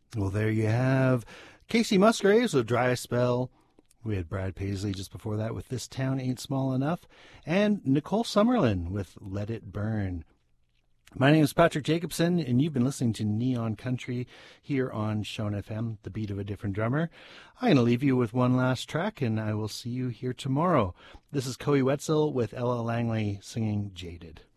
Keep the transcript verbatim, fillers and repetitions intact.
Well, there you have Casey Musgraves with Dry Spell. We had Brad Paisley just before that with This Town Ain't Small Enough, and Nicole Summerlin with Let It Burn. My name is Patrick Jacobson, and you've been listening to Neon Country here on Shone F M, the beat of a different drummer. I'm going to leave you with one last track, and I will see you here tomorrow. This is Coey Wetzel with Ella Langley singing Jaded.